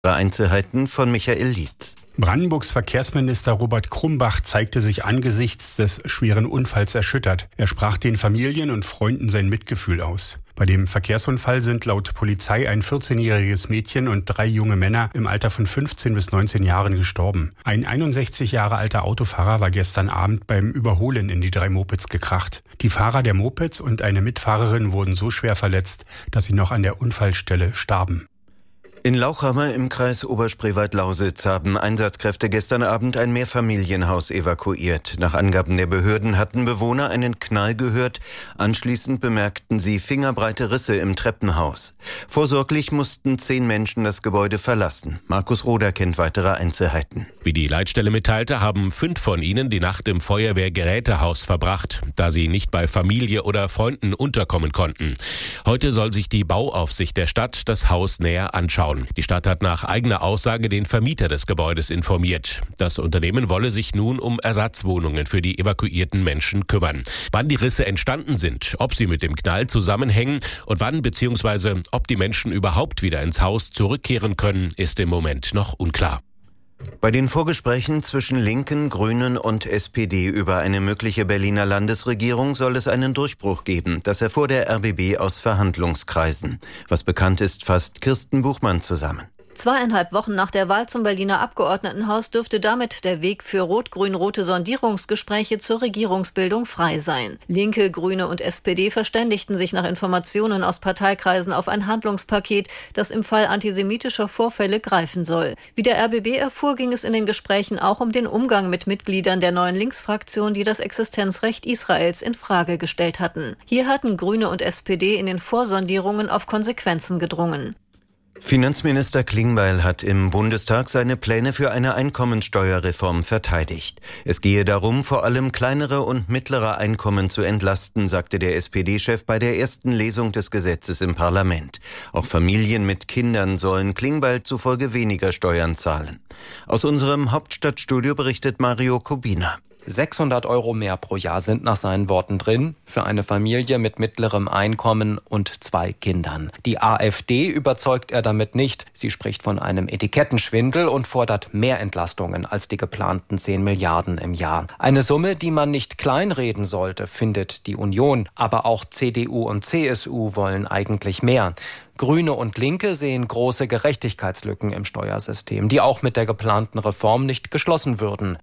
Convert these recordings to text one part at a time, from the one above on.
Einzelheiten von Michael Lietz. Brandenburgs Verkehrsminister Robert Krumbach zeigte sich angesichts des schweren Unfalls erschüttert. Er sprach den Familien und Freunden sein Mitgefühl aus. Bei dem Verkehrsunfall sind laut Polizei ein 14-jähriges Mädchen und 3 junge Männer im Alter von 15 bis 19 Jahren gestorben. Ein 61 Jahre alter Autofahrer war gestern Abend beim Überholen in die 3 Mopeds gekracht. Die Fahrer der Mopeds und eine Mitfahrerin wurden so schwer verletzt, dass sie noch an der Unfallstelle starben. In Lauchhammer im Kreis Oberspreewald-Lausitz haben Einsatzkräfte gestern Abend ein Mehrfamilienhaus evakuiert. Nach Angaben der Behörden hatten Bewohner einen Knall gehört. Anschließend bemerkten sie fingerbreite Risse im Treppenhaus. Vorsorglich mussten 10 Menschen das Gebäude verlassen. Markus Roder kennt weitere Einzelheiten. Wie die Leitstelle mitteilte, haben 5 von ihnen die Nacht im Feuerwehrgerätehaus verbracht, da sie nicht bei Familie oder Freunden unterkommen konnten. Heute soll sich die Bauaufsicht der Stadt das Haus näher anschauen. Die Stadt hat nach eigener Aussage den Vermieter des Gebäudes informiert. Das Unternehmen wolle sich nun um Ersatzwohnungen für die evakuierten Menschen kümmern. Wann die Risse entstanden sind, ob sie mit dem Knall zusammenhängen und wann bzw. ob die Menschen überhaupt wieder ins Haus zurückkehren können, ist im Moment noch unklar. Bei den Vorgesprächen zwischen Linken, Grünen und SPD über eine mögliche Berliner Landesregierung soll es einen Durchbruch geben. Das erfuhr der RBB aus Verhandlungskreisen. Was bekannt ist, fasst Kirsten Buchmann zusammen. 2,5 Wochen nach der Wahl zum Berliner Abgeordnetenhaus dürfte damit der Weg für rot-grün-rote Sondierungsgespräche zur Regierungsbildung frei sein. Linke, Grüne und SPD verständigten sich nach Informationen aus Parteikreisen auf ein Handlungspaket, das im Fall antisemitischer Vorfälle greifen soll. Wie der RBB erfuhr, ging es in den Gesprächen auch um den Umgang mit Mitgliedern der neuen Linksfraktion, die das Existenzrecht Israels in Frage gestellt hatten. Hier hatten Grüne und SPD in den Vorsondierungen auf Konsequenzen gedrungen. Finanzminister Klingbeil hat im Bundestag seine Pläne für eine Einkommensteuerreform verteidigt. Es gehe darum, vor allem kleinere und mittlere Einkommen zu entlasten, sagte der SPD-Chef bei der ersten Lesung des Gesetzes im Parlament. Auch Familien mit Kindern sollen Klingbeil zufolge weniger Steuern zahlen. Aus unserem Hauptstadtstudio berichtet Mario Kubina. 600 € mehr pro Jahr sind nach seinen Worten drin für eine Familie mit mittlerem Einkommen und 2 Kindern. Die AfD überzeugt er damit nicht. Sie spricht von einem Etikettenschwindel und fordert mehr Entlastungen als die geplanten 10 Milliarden im Jahr. Eine Summe, die man nicht kleinreden sollte, findet die Union. Aber auch CDU und CSU wollen eigentlich mehr. Grüne und Linke sehen große Gerechtigkeitslücken im Steuersystem, die auch mit der geplanten Reform nicht geschlossen würden.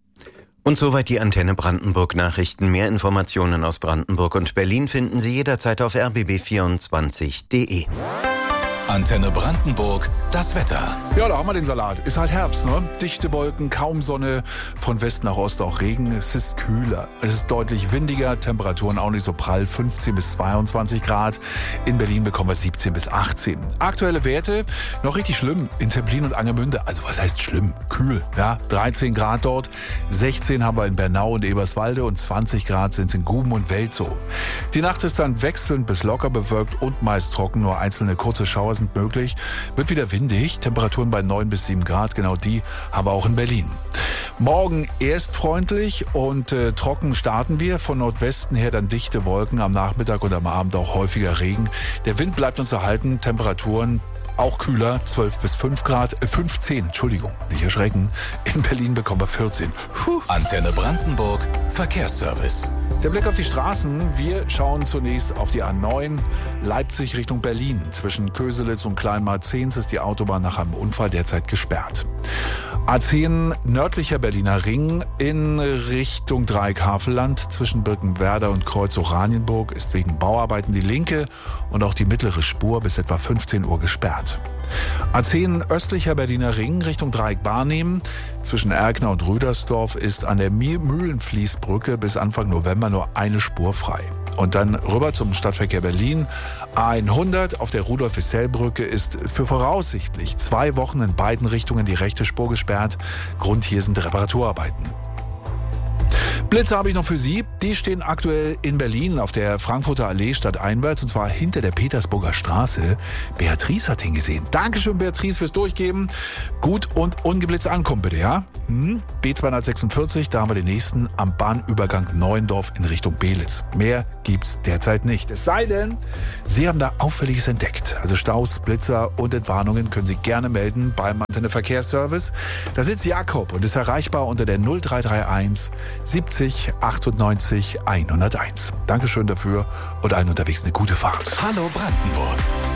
Und soweit die Antenne Brandenburg Nachrichten. Mehr Informationen aus Brandenburg und Berlin finden Sie jederzeit auf rbb24.de. Antenne Brandenburg, das Wetter. Ja, da haben wir den Salat. Ist halt Herbst, ne? Dichte Wolken, kaum Sonne, von West nach Ost auch Regen. Es ist kühler, es ist deutlich windiger, Temperaturen auch nicht so prall, 15 bis 22 Grad. In Berlin bekommen wir 17 bis 18. Aktuelle Werte, noch richtig schlimm, in Templin und Angermünde. Also was heißt schlimm? Kühl, ja? 13 Grad dort, 16 haben wir in Bernau und Eberswalde und 20 Grad sind es in Guben und Welzow. Die Nacht ist dann wechselnd bis locker bewölkt und meist trocken, nur einzelne kurze Schauer sind möglich. Wird wieder windig, Temperaturen bei 9 bis 7 Grad, genau die haben wir auch in Berlin. Morgen erst freundlich und trocken starten wir. Von Nordwesten her dann dichte Wolken, am Nachmittag und am Abend auch häufiger Regen. Der Wind bleibt uns erhalten, Temperaturen auch kühler, 12 bis 5 Grad, 15, Entschuldigung, nicht erschrecken. In Berlin bekommen wir 14. Antenne Brandenburg, Verkehrsservice. Der Blick auf die Straßen. Wir schauen zunächst auf die A9 Leipzig Richtung Berlin. Zwischen Köselitz und Kleinmarzens ist die Autobahn nach einem Unfall derzeit gesperrt. A10 nördlicher Berliner Ring in Richtung Dreieck-Havelland. Zwischen Birkenwerder und Kreuz-Oranienburg ist wegen Bauarbeiten die linke und auch die mittlere Spur bis etwa 15 Uhr gesperrt. A10 östlicher Berliner Ring Richtung Dreieck-Barnim. Zwischen Erkner und Rüdersdorf ist an der Mühlenfließbrücke bis Anfang November nur eine Spur frei. Und dann rüber zum Stadtverkehr Berlin. A100 auf der Rudolf-Wissell-Brücke ist für voraussichtlich 2 Wochen in beiden Richtungen die rechte Spur gesperrt. Grund hier sind Reparaturarbeiten. Blitze habe ich noch für Sie. Die stehen aktuell in Berlin auf der Frankfurter Allee stadteinwärts und zwar hinter der Petersburger Straße. Beatrice hat ihn gesehen. Dankeschön, Beatrice, fürs Durchgeben. Gut und ungeblitzt ankommen, bitte, ja? B246, da haben wir den nächsten am Bahnübergang Neuendorf in Richtung Belitz. Mehr gibt's derzeit nicht. Es sei denn, Sie haben da Auffälliges entdeckt. Also Staus, Blitzer und Entwarnungen können Sie gerne melden beim Antenne Verkehrsservice. Da sitzt Jakob und ist erreichbar unter der 0331 70 98 101. Dankeschön dafür und allen unterwegs eine gute Fahrt. Hallo Brandenburg.